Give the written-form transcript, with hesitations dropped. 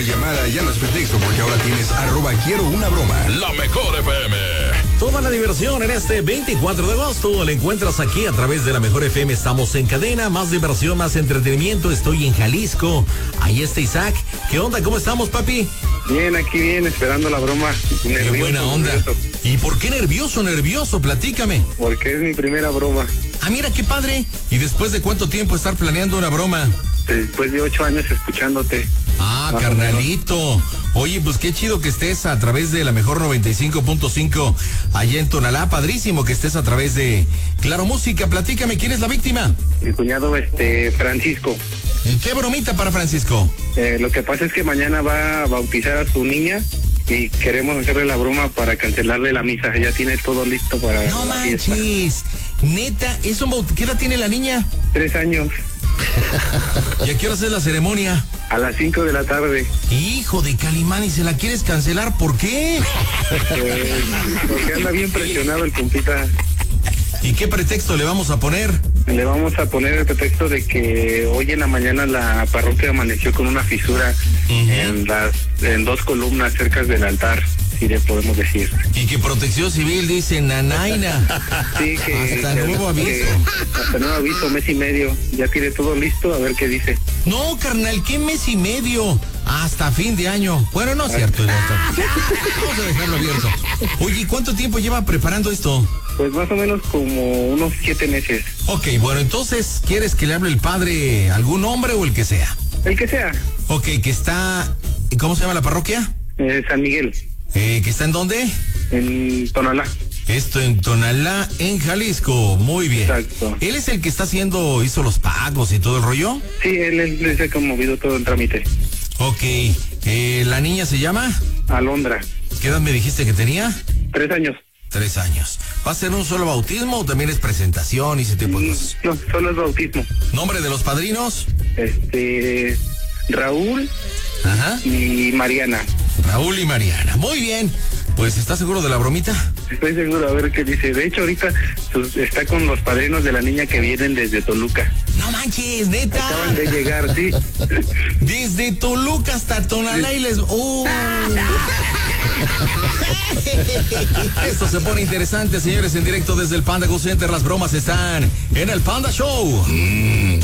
llamada ya no es pretexto porque ahora tienes @QuieroUnaBroma. La mejor FM. Toda la diversión en este 24 de agosto la encuentras aquí a través de la mejor FM. Estamos en cadena, más diversión, más entretenimiento. Estoy en Jalisco. Ahí está Isaac. ¿Qué onda? ¿Cómo estamos, papi? Bien, aquí bien, esperando la broma. Qué buena onda. ¿Y por qué nervioso? Platícame. Porque es mi primera broma. Ah, mira, qué padre. ¿Y después de cuánto tiempo estar planeando una broma? Después de 8 años escuchándote. Ah, carnalito. Oye, pues qué chido que estés a través de la mejor 95.5 allá en Tonalá. Padrísimo que estés a través de Claro Música. Platícame, ¿quién es la víctima? Mi cuñado, Francisco. ¿Qué bromita para Francisco? Lo que pasa es que mañana va a bautizar a su niña y queremos hacerle la broma para cancelarle la misa. Ya tiene todo listo para No la fiesta. manches. Neta, ¿qué edad tiene la niña? 3 años. ¿Y a qué hora es la ceremonia? A las 5 de la tarde. Hijo de Calimán, ¿y se la quieres cancelar? ¿Por qué? Porque anda bien presionado el compita. ¿Y qué pretexto le vamos a poner? Le vamos a poner el pretexto de que hoy en la mañana la parroquia amaneció con una fisura en 2 columnas cerca del altar, si le podemos decir. Y que Protección Civil dice nanaina. Sí, hasta nuevo aviso. Hasta nuevo aviso, mes y medio. Ya tiene todo listo, a ver qué dice. No, carnal, ¿qué mes y medio? Hasta fin de año. Bueno, no es cierto. Vamos a dejarlo abierto. Oye, ¿y cuánto tiempo lleva preparando esto? Pues más o menos como unos 7 meses. Ok, bueno, entonces, ¿quieres que le hable el padre algún hombre o el que sea? El que sea. Ok, que está... ¿Cómo se llama la parroquia? San Miguel. ¿Que está en dónde? En Tonalá. Esto en Tonalá, en Jalisco. Muy bien. Exacto. ¿Él es el que hizo los pagos y todo el rollo? Sí, él es el que ha movido todo el trámite. Ok. ¿La niña se llama? Alondra. ¿Qué edad me dijiste que tenía? 3 años. 3 años. ¿Va a ser un solo bautismo o también es presentación y ese tipo de cosas? No, solo es bautismo. ¿Nombre de los padrinos? Raúl. Ajá. Y Mariana. Raúl y Mariana. Muy bien. Pues, ¿estás seguro de la bromita? Estoy seguro, a ver qué dice. De hecho, ahorita está con los padrinos de la niña que vienen desde Toluca. No manches, neta. Acaban de llegar, sí. Desde Toluca hasta Tonalá y les... Esto se pone interesante, señores, en directo desde el Panda Go Center. Las bromas están en el Panda Show.